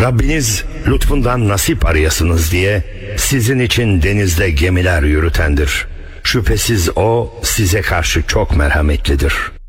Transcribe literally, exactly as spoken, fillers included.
Rabbiniz lütfundan nasip arayasınız diye sizin için denizde gemiler yürütendir. Şüphesiz o size karşı çok merhametlidir.